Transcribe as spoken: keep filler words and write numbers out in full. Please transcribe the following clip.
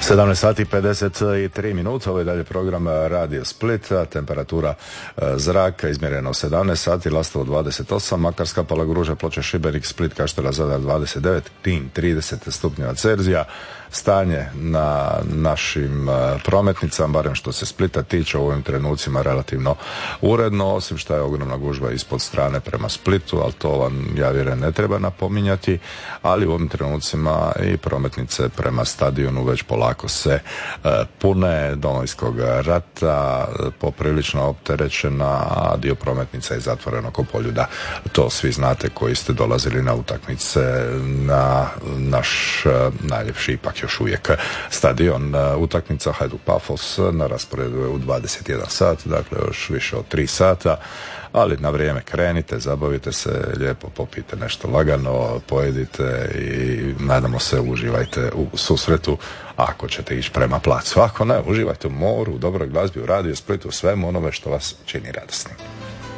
sedamnaest sati i pedeset tri minuta, ovo je dalje program Radio Split, temperatura zraka izmjerena u sedamnaest sati, Lastovo dvadeset osam, Makarska, Palagruža, Ploče, Šibenik, Split, Kaštela, Zadar dvadeset devet, Knin trideset stupnjeva Celzija. Stanje na našim prometnicama, barem što se Splita tiče, u ovim trenucima relativno uredno, osim što je ogromna gužva ispod strane prema Splitu, ali to vam, ja vjerujem, ne treba napominjati, ali u ovim trenucima i prometnice prema stadionu već polako se e, pune. Domovinskog rata poprilično opterećena, a dio prometnica je zatvoreno ko Poljuda. To svi znate koji ste dolazili na utakmice na naš najljepši ipak još uvijek stadion. Utakmica Hajduk Pafos na rasporedu je u dvadeset jedan sat, dakle još više od tri sata, ali na vrijeme krenite, zabavite se, lijepo popijte nešto lagano, pojedite i nadamo se uživajte u susretu ako ćete ići prema placu. Ako ne, uživajte u moru, u dobroj glazbi, u Radio Splitu, u svemu onome što vas čini radosnim.